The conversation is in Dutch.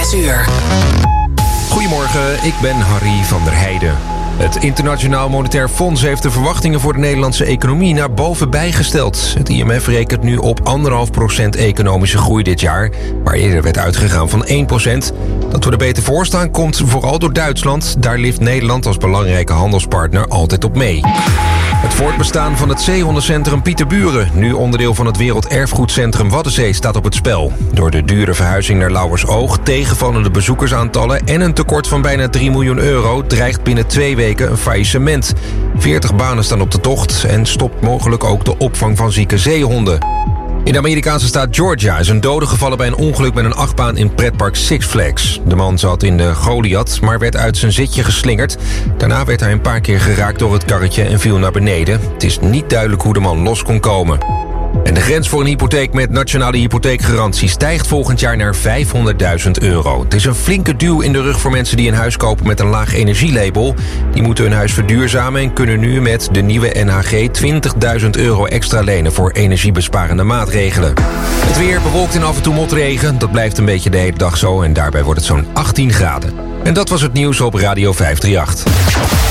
6 uur. Goedemorgen, ik ben Harry van der Heijden. Het Internationaal Monetair Fonds heeft de verwachtingen voor de Nederlandse economie naar boven bijgesteld. Het IMF rekent nu op 1,5% economische groei dit jaar, waar eerder werd uitgegaan van 1%. Dat we er beter voor staan komt vooral door Duitsland. Daar lift Nederland als belangrijke handelspartner altijd op mee. Het voortbestaan van het zeehondencentrum Pieterburen, nu onderdeel van het Werelderfgoedcentrum Waddenzee, staat op het spel. Door de dure verhuizing naar Lauwersoog, tegenvallende bezoekersaantallen en een tekort van bijna 3 miljoen euro dreigt binnen 2 weken een faillissement. 40 banen staan op de tocht en stopt mogelijk ook de opvang van zieke zeehonden. In de Amerikaanse staat Georgia is een dode gevallen bij een ongeluk met een achtbaan in pretpark Six Flags. De man zat in de Goliath, maar werd uit zijn zitje geslingerd. Daarna werd hij een paar keer geraakt door het karretje en viel naar beneden. Het is niet duidelijk hoe de man los kon komen. En de grens voor een hypotheek met nationale hypotheekgarantie stijgt volgend jaar naar €500.000. Het is een flinke duw in de rug voor mensen die een huis kopen met een laag energielabel. Die moeten hun huis verduurzamen en kunnen nu met de nieuwe NHG €20.000 extra lenen voor energiebesparende maatregelen. Het weer bewolkt en af en toe motregen. Dat blijft een beetje de hele dag zo en daarbij wordt het zo'n 18 graden. En dat was het nieuws op Radio 538.